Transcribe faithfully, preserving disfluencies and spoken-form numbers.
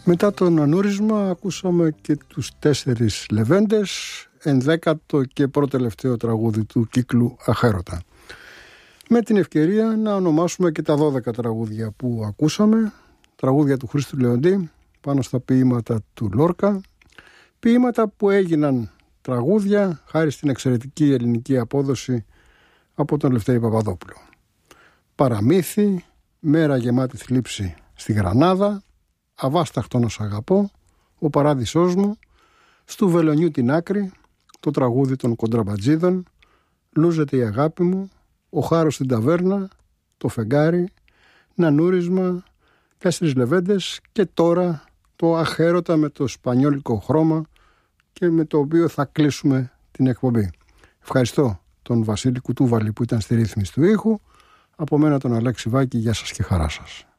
Μετά το νανούρισμα ακούσαμε και τους τέσσερις Λεβέντες, ενδέκατο και προτελευταίο τραγούδι του κύκλου Αχέρωτα. Με την ευκαιρία να ονομάσουμε και τα δώδεκα τραγούδια που ακούσαμε, τραγούδια του Χρήστου Λεοντή πάνω στα ποίηματα του Λόρκα, ποίηματα που έγιναν τραγούδια χάρη στην εξαιρετική ελληνική απόδοση από τον Λευτέρη Παπαδόπουλο. Παραμύθι, Μέρα γεμάτη θλίψη στη Γρανάδα, Αβάσταχτο να σ' αγαπώ, Ο παράδεισός μου, Στου βελονιού την άκρη, το τραγούδι των Κοντραμπατζίδων, Λούζεται η αγάπη μου, Ο χάρος στην ταβέρνα, Το φεγγάρι, Νανούρισμα, Τέσσερις Λεβέντες και τώρα το Αχέρωτα με το σπανιόλικο χρώμα και με το οποίο θα κλείσουμε την εκπομπή. Ευχαριστώ τον Βασίλη Κουτούβαλη που ήταν στη ρύθμιση του ήχου. Από μένα τον Αλέξη Βάκη, γεια σας και χαρά σας.